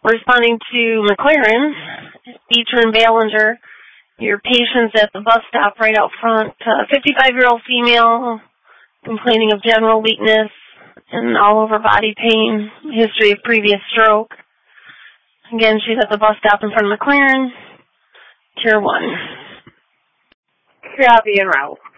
Responding to McLaren, Beecher and Ballinger, your patients at the bus stop right out front. 55-year-old female complaining of general weakness and all-over body pain, history of previous stroke. Again, she's at the bus stop in front of McLaren. Tier 1. Copy en route.